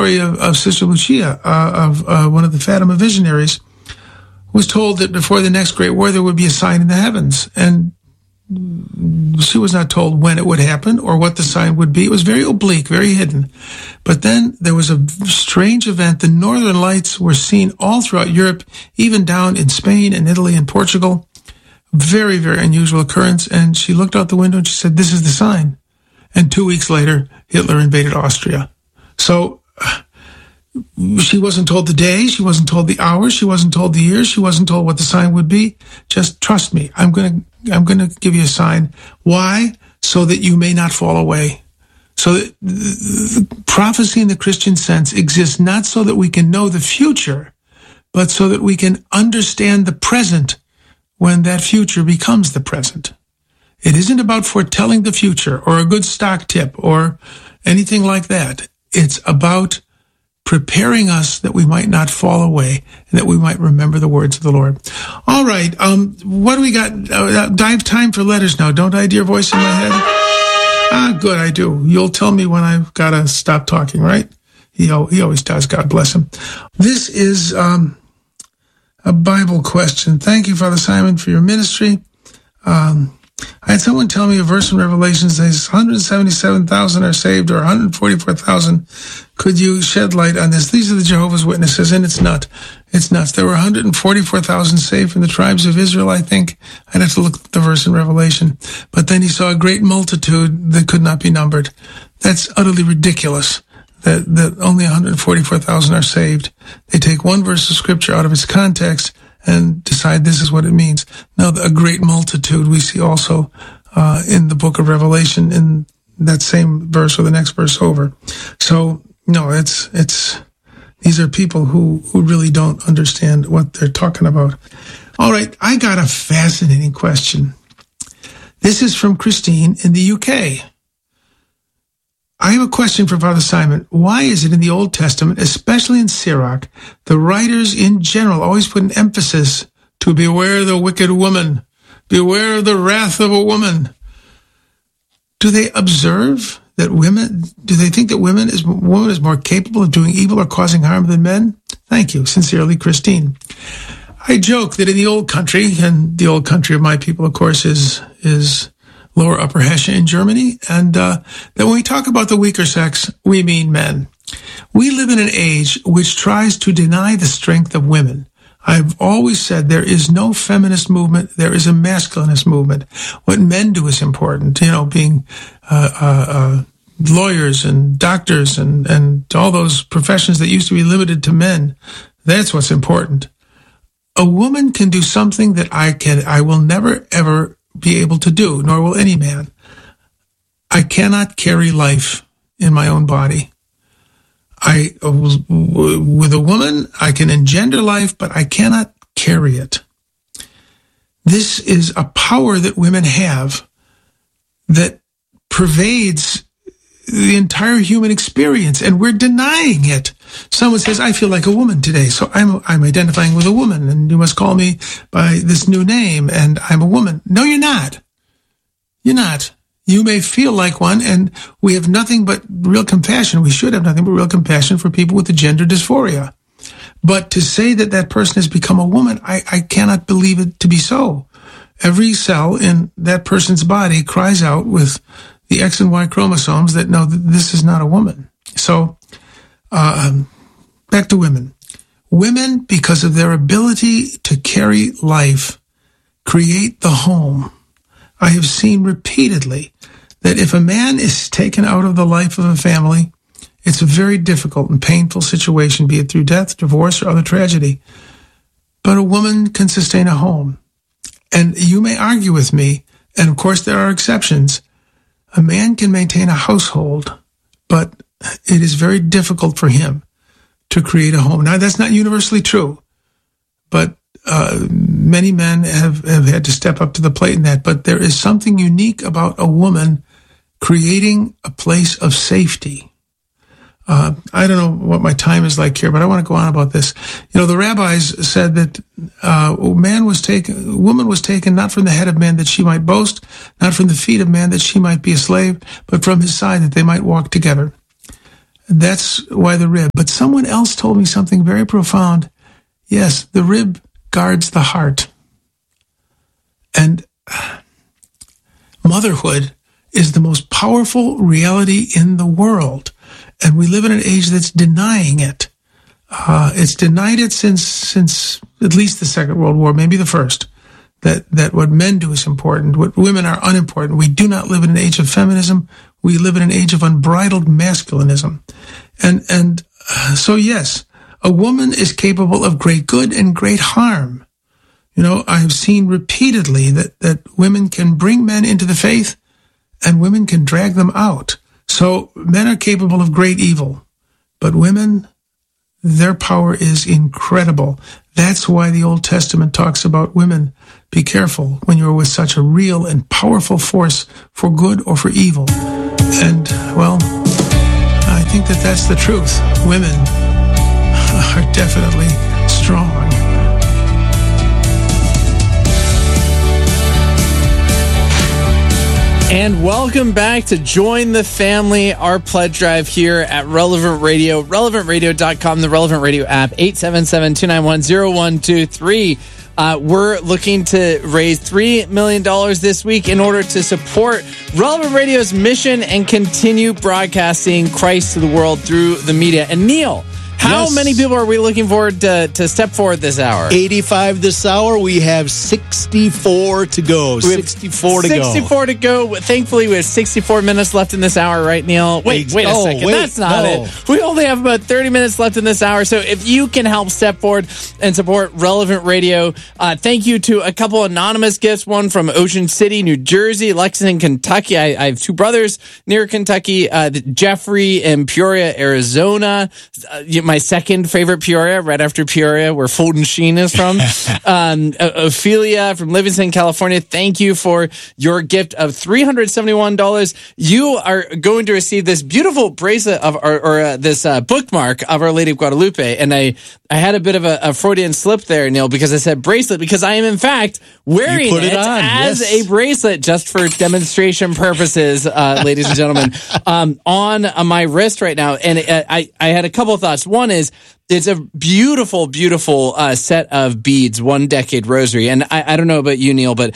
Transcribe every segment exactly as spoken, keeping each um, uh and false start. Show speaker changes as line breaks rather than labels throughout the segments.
story of, of Sister Lucia, uh, of uh, one of the Fatima visionaries, was told that before the next Great War there would be a sign in the heavens, and she was not told when it would happen or what the sign would be. It was very oblique, very hidden. But then there was a strange event. The northern lights were seen all throughout Europe, even down in Spain and Italy and Portugal. Very, very unusual occurrence. And she looked out the window and she said, "This is the sign." And two weeks later, Hitler invaded Austria. So she wasn't told the day, she wasn't told the hours, she wasn't told the years, she wasn't told what the sign would be. Just trust me. I'm going to I'm going to give you a sign. Why? So that you may not fall away. So that the prophecy in the Christian sense exists not so that we can know the future, but so that we can understand the present when that future becomes the present. It isn't about foretelling the future or a good stock tip or anything like that. It's about preparing us that we might not fall away and that we might remember the words of the Lord. All right. Um, what do we got? Uh, I have time for letters now, don't I, dear voice in my head? Ah, good, I do. You'll tell me when I've got to stop talking, right? He, he always does. God bless him. This is um, a Bible question. Thank you, Father Simon, for your ministry. Um, I had someone tell me a verse in Revelation says one hundred seventy-seven thousand are saved, or one hundred forty-four thousand. Could you shed light on this? These are the Jehovah's Witnesses, and it's not. It's nuts. There were one hundred forty-four thousand saved from the tribes of Israel, I think. I'd have to look at the verse in Revelation. But then he saw a great multitude that could not be numbered. That's utterly ridiculous, that, that only one hundred forty-four thousand are saved. They take one verse of Scripture out of its context and decide this is what it means. Now, a great multitude we see also uh, in the book of Revelation in that same verse or the next verse over. So, no, it's it's these are people who, who really don't understand what they're talking about. All right, I got a fascinating question. This is from Christine in the U K. I have a question for Father Simon. Why is it in the Old Testament, especially in Sirach, the writers in general always put an emphasis to beware the wicked woman, beware the wrath of a woman? Do they observe that women, do they think that women is, woman is more capable of doing evil or causing harm than men? Thank you. Sincerely, Christine. I joke that in the old country, and the old country of my people, of course, is, is, Lower Upper Hesse in Germany, and uh, that when we talk about the weaker sex, we mean men. We live in an age which tries to deny the strength of women. I've always said there is no feminist movement, there is a masculinist movement. What men do is important, you know, being uh, uh, uh, lawyers and doctors and, and all those professions that used to be limited to men. That's what's important. A woman can do something that I can, I will never, ever be able to do, nor will any man. I cannot carry life in my own body. I, with a woman, I can engender life, but I cannot carry it. This is a power that women have that pervades the entire human experience, and we're denying it. Someone says, I feel like a woman today, so I'm I'm identifying with a woman, and you must call me by this new name, and I'm a woman. No, you're not. You're not. You may feel like one, and we have nothing but real compassion. We should have nothing but real compassion for people with the gender dysphoria. But to say that that person has become a woman, I, I cannot believe it to be so. Every cell in that person's body cries out with the X and Y chromosomes that no, this is not a woman. So, um, back to women. Women, because of their ability to carry life, create the home. I have seen repeatedly that if a man is taken out of the life of a family, it's a very difficult and painful situation, be it through death, divorce, or other tragedy. But a woman can sustain a home. And you may argue with me, and of course there are exceptions. A man can maintain a household, but it is very difficult for him to create a home. Now, that's not universally true, but uh, many men have, have had to step up to the plate in that. But there is something unique about a woman creating a place of safety. Uh, I don't know what my time is like here, but I want to go on about this. You know, the rabbis said that uh, man was taken, woman was taken not from the head of man that she might boast, not from the feet of man that she might be a slave, but from his side that they might walk together. That's why the rib. But someone else told me something very profound. Yes, the rib guards the heart. And motherhood is the most powerful reality in the world. And we live in an age that's denying it. Uh, it's denied it since since at least the Second World War, maybe the first, that, that what men do is important, what women are unimportant. We do not live in an age of feminism. We live in an age of unbridled masculinism. And, and uh, so, yes, a woman is capable of great good and great harm. You know, I've seen repeatedly that, that women can bring men into the faith and women can drag them out. So men are capable of great evil, but women, their power is incredible. That's why the Old Testament talks about women. Be careful when you're with such a real and powerful force for good or for evil. And, well, I think that that's the truth. Women are definitely strong.
And welcome back to Join the Family, our pledge drive here at Relevant Radio, relevant radio dot com, the Relevant Radio app, eight seven seven, two nine one, zero one two three. Uh, we're looking to raise three million dollars this week in order to support Relevant Radio's mission and continue broadcasting Christ to the world through the media. And Neil, how yes. many people are we looking forward to, to step forward this hour?
eighty-five this hour. We have sixty-four to go. sixty-four to go.
sixty-four to go. Thankfully, we have sixty-four minutes left in this hour, right, Neil? Wait, wait a
oh,
second.
Wait,
That's not
no.
it. We only have about thirty minutes left in this hour. So if you can help step forward and support Relevant Radio, uh, thank you to a couple anonymous gifts. One from Ocean City, New Jersey, Lexington, Kentucky. I, I have two brothers near Kentucky, uh, Jeffrey in Peoria, Arizona. Uh, my second favorite Peoria, right after Peoria, where Fulton Sheen is from. um, Ophelia from Livingston, California. Thank you for your gift of three hundred seventy-one dollars. You are going to receive this beautiful bracelet of, or, or uh, this uh, bookmark of Our Lady of Guadalupe. And I, I had a bit of a, a Freudian slip there, Neil, because I said bracelet, because I am in fact wearing it, it as yes. a bracelet just for demonstration purposes, uh, ladies and gentlemen, um, on uh, my wrist right now. And uh, I, I had a couple of thoughts. One is, it's a beautiful, beautiful uh, set of beads, one decade rosary. And I, I don't know about you, Neil, but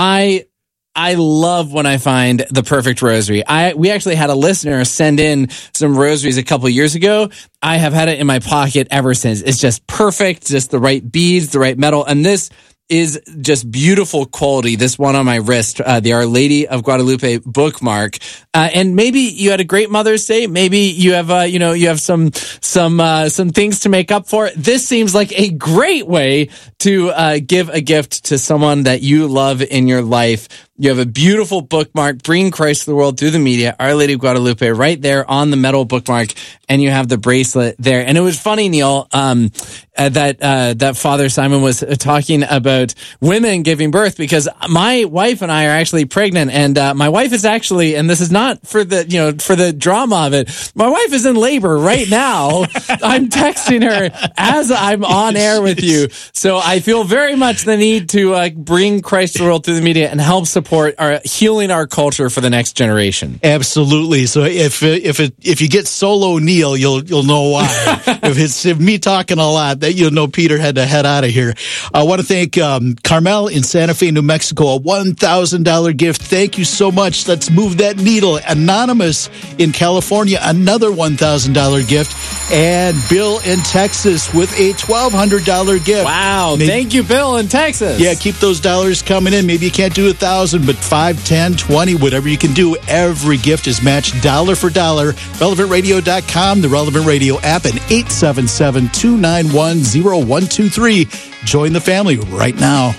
I I love when I find the perfect rosary. I we actually had a listener send in some rosaries a couple years ago. I have had it in my pocket ever since. It's just perfect, just the right beads, the right metal. And this is just beautiful quality. This one on my wrist, uh, the Our Lady of Guadalupe bookmark. Uh, and maybe you had a great Mother's Day. Maybe you have, uh, you know, you have some, some, uh, some things to make up for. This seems like a great way to, uh, give a gift to someone that you love in your life. You have a beautiful bookmark, Bring Christ to the World through the media, Our Lady of Guadalupe, right there on the metal bookmark, and you have the bracelet there. And it was funny, Neil, um, uh, that uh, that Father Simon was talking about women giving birth, because my wife and I are actually pregnant, and uh, my wife is actually, and this is not for the you know for the drama of it, my wife is in labor right now. I'm texting her as I'm on air with you, so I feel very much the need to uh, bring Christ to the world through the media and help support our healing our culture for the next generation.
Absolutely. So if if it if you get solo Neil, you'll you'll know why. if it's if me talking a lot, that you'll know Peter had to head out of here. I want to thank um, Carmel in Santa Fe, New Mexico, a one thousand dollars gift. Thank you so much. Let's move that needle. Anonymous in California, another one thousand dollars gift. And Bill in Texas with a twelve hundred dollars gift.
Wow. Maybe, thank you, Bill in Texas.
Yeah, keep those dollars coming in. Maybe you can't do a thousand, but five, ten, twenty, whatever you can do. Every gift is matched dollar for dollar. relevant radio dot com, the Relevant Radio app, and eight seven seven, two nine one, zero one two three. Join the family right now.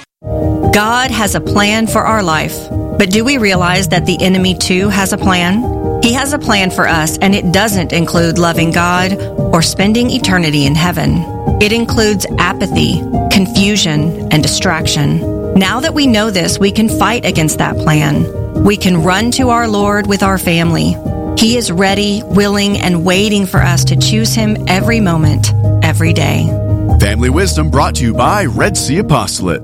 God has a plan for our life, but do we realize that the enemy too has a plan? He has a plan for us, and it doesn't include loving God or spending eternity in heaven. It includes apathy, confusion, and distraction. Now that we know this, we can fight against that plan. We can run to our Lord with our family. He is ready, willing, and waiting for us to choose Him every moment, every day.
Family Wisdom brought to you by Red Sea Apostolate.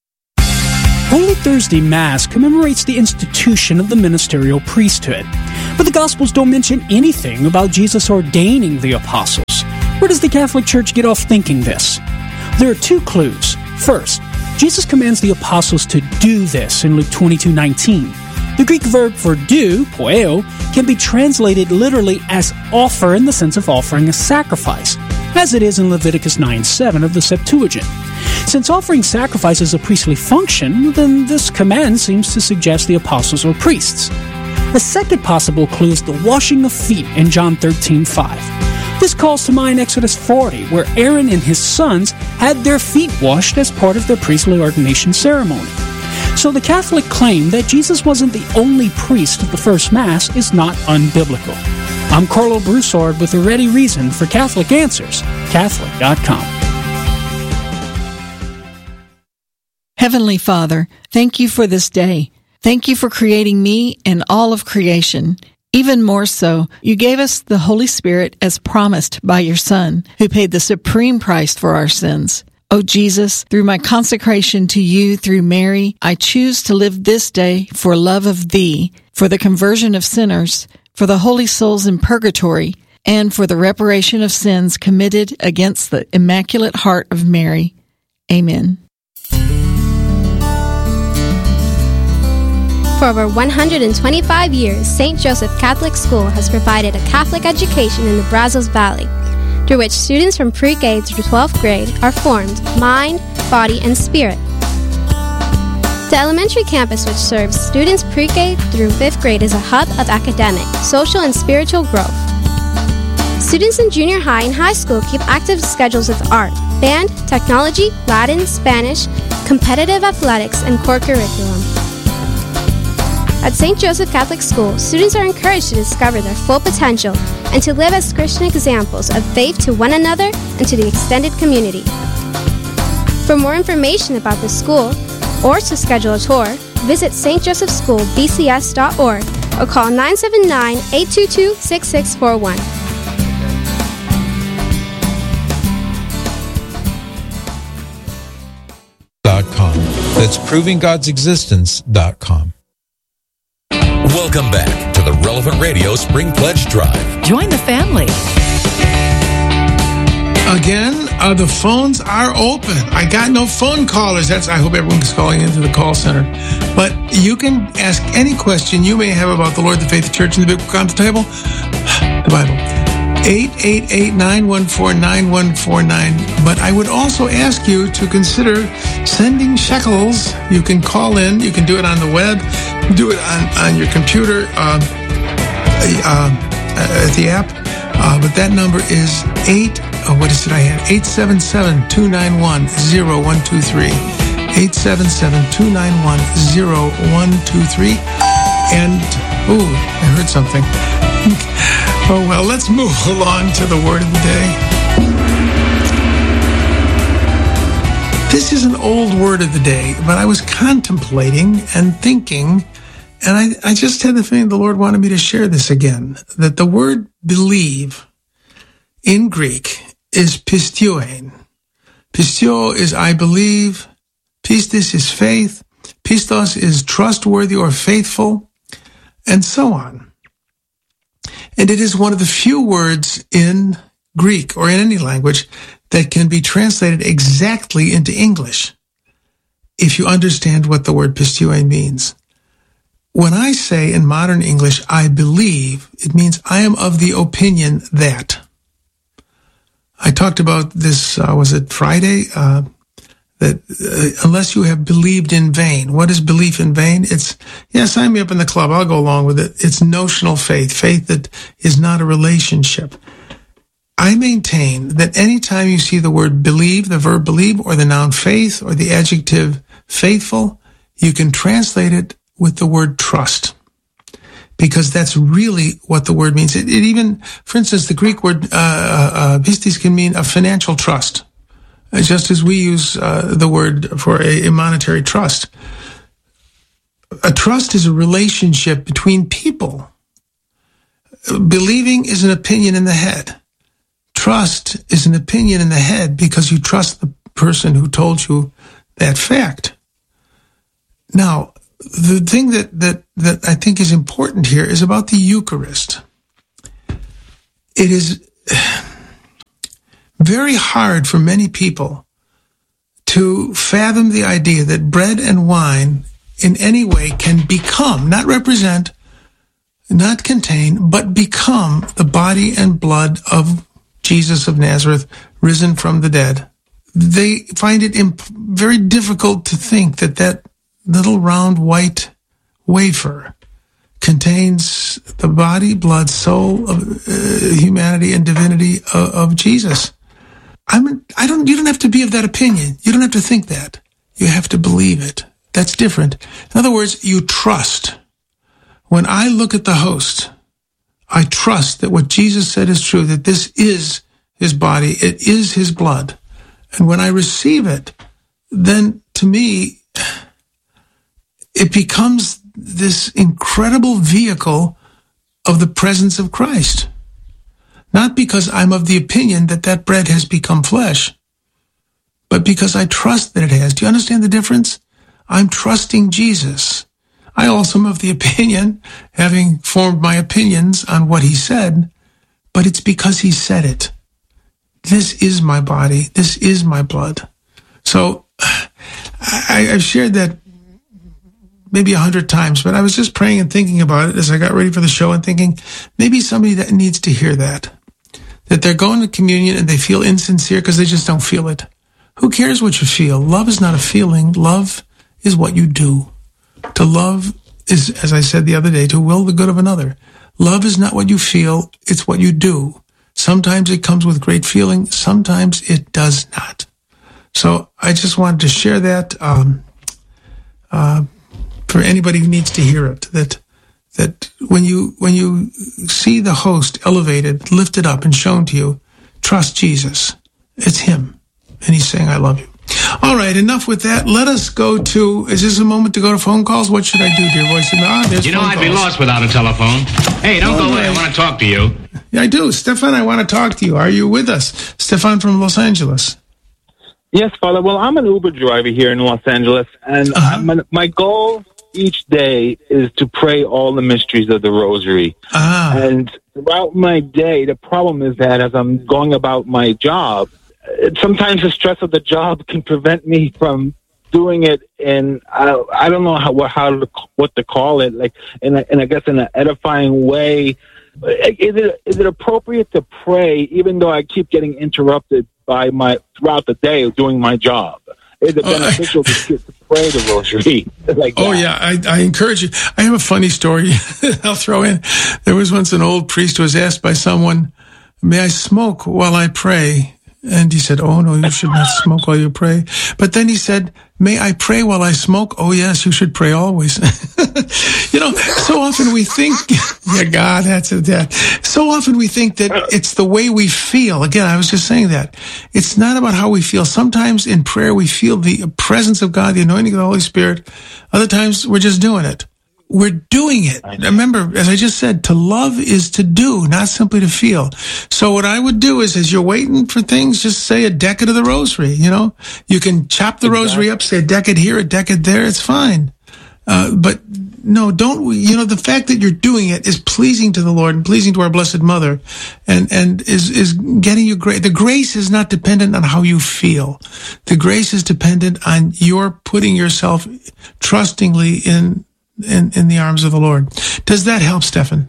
Holy Thursday Mass commemorates the institution of the ministerial priesthood. But the Gospels don't mention anything about Jesus ordaining the apostles. Where does the Catholic Church get off thinking this? There are two clues. First, Jesus commands the apostles to do this in Luke twenty-two nineteen. The Greek verb for do, poieo, can be translated literally as offer in the sense of offering a sacrifice, as it is in Leviticus nine seven of the Septuagint. Since offering sacrifice is a priestly function, then this command seems to suggest the apostles were priests. A second possible clue is the washing of feet in John thirteen five. This calls to mind Exodus forty, where Aaron and his sons had their feet washed as part of their priestly ordination ceremony. So the Catholic claim that Jesus wasn't the only priest at the first Mass is not unbiblical. I'm Carlo Broussard with a ready reason for Catholic Answers, Catholic dot com.
Heavenly Father, thank you for this day. Thank you for creating me and all of creation. Even more so, you gave us the Holy Spirit as promised by your Son, who paid the supreme price for our sins. Oh Jesus, through my consecration to you through Mary, I choose to live this day for love of thee, for the conversion of sinners, for the holy souls in purgatory, and for the reparation of sins committed against the Immaculate Heart of Mary. Amen.
For over one hundred twenty-five years, Saint Joseph Catholic School has provided a Catholic education in the Brazos Valley, through which students from pre-K through twelfth grade are formed mind, body, and spirit. The elementary campus, which serves students pre-K through fifth grade, is a hub of academic, social, and spiritual growth. Students in junior high and high school keep active schedules of art, band, technology, Latin, Spanish, competitive athletics, and core curriculum. At Saint Joseph Catholic School, students are encouraged to discover their full potential and to live as Christian examples of faith to one another and to the extended community. For more information about the school or to schedule a tour, visit s t joseph school b c s dot org or call nine seven nine, eight two two, six six four one.
.com. That's proving god's existence dot com.
Welcome back to the Relevant Radio Spring Pledge Drive.
Join the family.
Again, uh, the phones are open. I got no phone callers. That's. I hope everyone's calling into the call center. But you can ask any question you may have about the Lord, the faith, the church, and the big book on the table, the Bible. eight eight eight, nine one four, nine one four nine. But I would also ask you to consider sending shekels. You can call in. You can do it on the web. Do it on, on your computer, uh, uh, at the app. Uh, but that number is eight, oh, what is it I had? eight seven seven, two nine one, zero one two three. eight seven seven, two nine one, zero one two three. And, ooh, I heard something. Oh, well, let's move along to the word of the day. This is an old word of the day, but I was contemplating and thinking, and I, I just had the feeling the Lord wanted me to share this again, that the word believe in Greek is pisteuein. Pisteuo is I believe, pistis is faith, pistos is trustworthy or faithful, and so on. And it is one of the few words in Greek or in any language that can be translated exactly into English if you understand what the word pisteuein means. When I say in modern English, I believe, it means I am of the opinion that. I talked about this, uh, was it Friday? Uh, that uh, unless you have believed in vain. What is belief in vain? It's, yeah, sign me up in the club. I'll go along with it. It's notional faith, faith that is not a relationship. I maintain that anytime you see the word believe, the verb believe, or the noun faith, or the adjective faithful, you can translate it with the word trust, because that's really what the word means. It, it even, for instance, the Greek word uh, uh, pistis can mean a financial trust, just as we use uh, the word for a, a monetary trust. A trust is a relationship between people. Believing is an opinion in the head. Trust is an opinion in the head because you trust the person who told you that fact. Now, the thing that, that that I think is important here is about the Eucharist. It is very hard for many people to fathom the idea that bread and wine in any way can become, not represent, not contain, but become the body and blood of Jesus of Nazareth, risen from the dead. They find it imp- very difficult to think that that little round white wafer contains the body, blood, soul of uh, humanity and divinity of, of Jesus. I'm, I don't, you don't have to be of that opinion. You don't have to think that. You have to believe it. That's different. In other words, you trust. When I look at the host, I trust that what Jesus said is true, that this is his body, it is his blood. And when I receive it, then to me, it becomes this incredible vehicle of the presence of Christ. Not because I'm of the opinion that that bread has become flesh, but because I trust that it has. Do you understand the difference? I'm trusting Jesus. I also am of the opinion, having formed my opinions on what he said, but it's because he said it. This is my body. This is my blood. So I, I've shared that maybe a hundred times, but I was just praying and thinking about it as I got ready for the show and thinking maybe somebody that needs to hear that, that they're going to communion and they feel insincere because they just don't feel it. Who cares what you feel? Love is not a feeling. Love is what you do. To love is, as I said the other day, to will the good of another. Love is not what you feel. It's what you do. Sometimes it comes with great feeling. Sometimes it does not. So I just wanted to share that um, uh, for anybody who needs to hear it. That that when you when you see the host elevated, lifted up, and shown to you, trust Jesus. It's him, and he's saying, "I love you." All right, enough with that. Let us go to, is this a moment to go to phone calls? What should I do, dear voice? Ah, there's
you know,
phone
I'd
calls.
be lost without a telephone. Hey, don't
Oh,
go away.
right.
I want to talk to you.
Yeah, I do. Stefan, I want to talk to you. Are you with us? Stefan from Los Angeles.
Yes, Father. Well, I'm an Uber driver here in Los Angeles, and
Uh-huh.
my, my goal each day is to pray all the mysteries of the Rosary.
Ah.
And throughout my day, the problem is that as I'm going about my job, it- sometimes the stress of the job can prevent me from doing it in, I, I don't know how, what, how to, what to call it, like, in a, in I guess in an edifying way. Is it, is it appropriate to pray even though I keep getting interrupted by my, throughout the day of doing my job? Is it
Oh, I-
beneficial to, to pray the Rosary like that?
Oh, yeah, I, I encourage you. I have a funny story I'll throw in. There was once an old priest who was asked by someone, may I smoke while I pray? And he said, oh, no, you should not smoke while you pray. But then he said, may I pray while I smoke? Oh, yes, you should pray always. You know, so often we think, yeah, God, that's it, that. So often we think that it's the way we feel. Again, I was just saying that. It's not about how we feel. Sometimes in prayer we feel the presence of God, the anointing of the Holy Spirit. Other times we're just doing it. We're doing it. Remember, as I just said, to love is to do, not simply to feel. So what I would do is, as you're waiting for things, just say a decade of the rosary, you know? You can chop the rosary up, say a decade here, a decade there, it's fine. Uh, but no, don't, you know, the fact that you're doing it is pleasing to the Lord and pleasing to our Blessed Mother and, and is, is getting you grace. The grace is not dependent on how you feel. The grace is dependent on your putting yourself trustingly in In, in the arms of the Lord. Does that help, Stefan?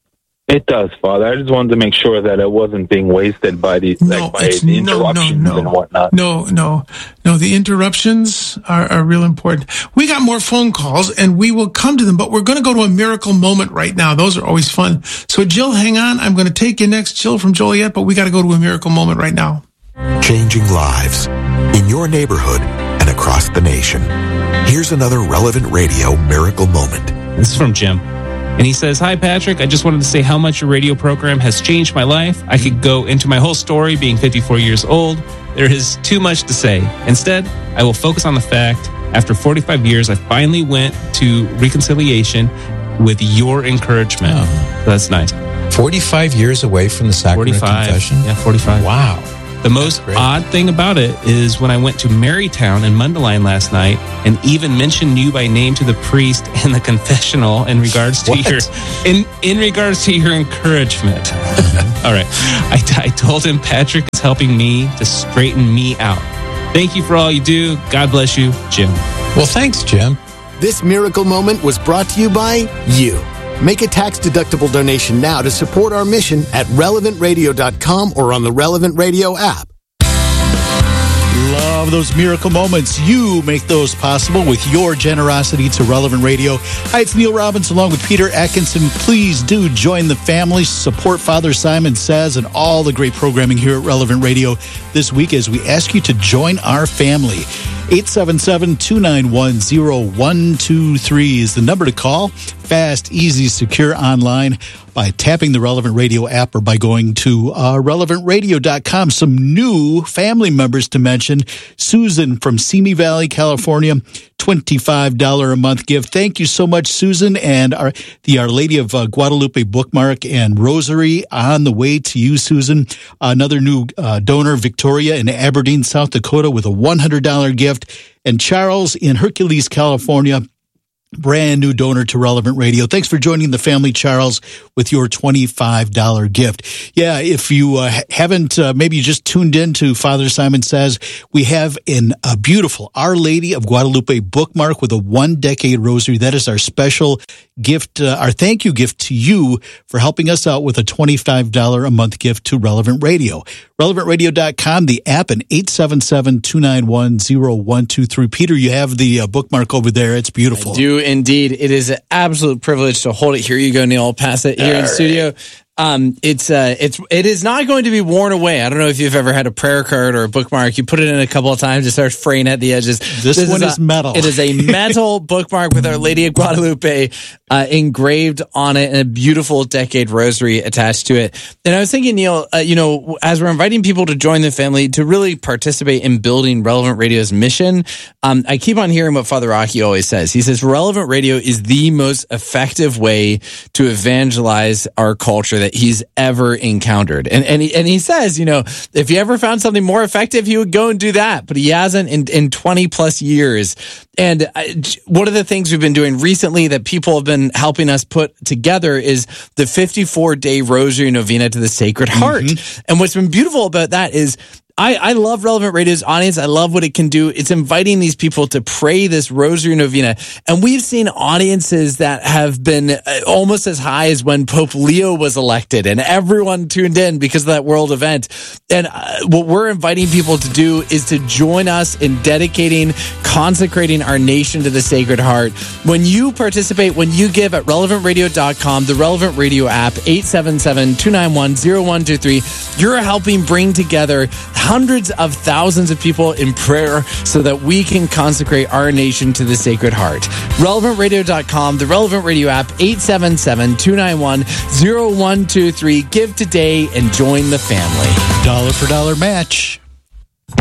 It does, Father. I just wanted to make sure that it wasn't being wasted by the,
No,
like, by
it's
the
no,
interruptions
no, no,
and whatnot.
no, no, no. The interruptions are, are real important. We got more phone calls, and we will come to them. But we're going to go to a miracle moment right now. Those are always fun. So, Jill, hang on. I'm going to take you next, Jill from Joliet. But we got to go to a miracle moment right now.
Changing lives in your neighborhood and across the nation. Here's another Relevant Radio miracle moment.
This is from Jim. And he says, hi, Patrick. I just wanted to say how much your radio program has changed my life. I could go into my whole story being fifty-four years old. There is too much to say. Instead, I will focus on the fact, after forty-five years, I finally went to reconciliation with your encouragement.
Oh.
That's nice.
forty-five years away from the sacrament
forty-five.
of confession?
Yeah, forty-five.
Wow.
The most odd thing about it is when I went to Marytown in Mundelein last night and even mentioned you by name to the priest in the confessional in regards to
What?
your in in regards to your encouragement. All right, I, I told him Patrick is helping me to straighten me out. Thank you for all you do. God bless you, Jim.
Well, thanks, Jim.
This miracle moment was brought to you by you. Make a tax-deductible donation now to support our mission at relevant radio dot com or on the Relevant Radio app.
Love those miracle moments. You make those possible with your generosity to Relevant Radio. Hi, it's Neil Robbins along with Peter Atkinson. Please do join the family. Support Father Simon Says and all the great programming here at Relevant Radio this week as we ask you to join our family. eight seven seven, two nine one, zero one two three is the number to call. Fast, easy, secure online by tapping the Relevant Radio app or by going to uh, relevant radio dot com. Some new family members to mention. Susan from Simi Valley, California, twenty-five dollars a month gift. Thank you so much, Susan, and our, the Our Lady of uh, Guadalupe bookmark and rosary on the way to you, Susan. Another new uh, donor, Victoria in Aberdeen, South Dakota, with a one hundred dollars gift. And Charles in Hercules, California, brand new donor to Relevant Radio. Thanks for joining the family, Charles, with your twenty-five dollars gift. Yeah, if you uh, haven't, uh, maybe you just tuned in to Father Simon Says, we have an, a beautiful Our Lady of Guadalupe bookmark with a one-decade rosary. That is our special gift, uh, our thank you gift to you for helping us out with a twenty-five dollars a month gift to Relevant Radio. relevant radio dot com, the app, and eight seven seven, two nine one, zero one two three. Peter, you have the uh, bookmark over there. It's beautiful.
I do indeed. It is an absolute privilege to hold it. Here you go, Neil. I'll pass it here All in right. studio. Um, it's uh, it's it is not going to be worn away. I don't know if you've ever had a prayer card or a bookmark. You put it in a couple of times, it starts fraying at the edges.
This, this one is, is a, metal.
It is a metal bookmark with Our Lady of Guadalupe uh, engraved on it and a beautiful decade rosary attached to it. And I was thinking, Neil, uh, you know, as we're inviting people to join the family to really participate in building Relevant Radio's mission, um, I keep on hearing what Father Aki always says. He says Relevant Radio is the most effective way to evangelize our culture that he's ever encountered. And and he, and he says, you know, if he ever found something more effective, he would go and do that. But he hasn't in, in twenty plus years. And one of the things we've been doing recently that people have been helping us put together is the fifty-four day Rosary Novena to the Sacred Heart. Mm-hmm. And what's been beautiful about that is I, I love Relevant Radio's audience. I love what it can do. It's inviting these people to pray this Rosary Novena. And we've seen audiences that have been almost as high as when Pope Leo was elected, and everyone tuned in because of that world event. And uh, what we're inviting people to do is to join us in dedicating, consecrating our nation to the Sacred Heart. When you participate, when you give at relevant radio dot com, the Relevant Radio app, eight seven seven, two nine one, zero one two three, you're helping bring together hundreds of thousands of people in prayer so that we can consecrate our nation to the Sacred Heart. relevant radio dot com, the Relevant Radio app, eight seven seven, two nine one, zero one two three. Give today and join the family.
Dollar for dollar match.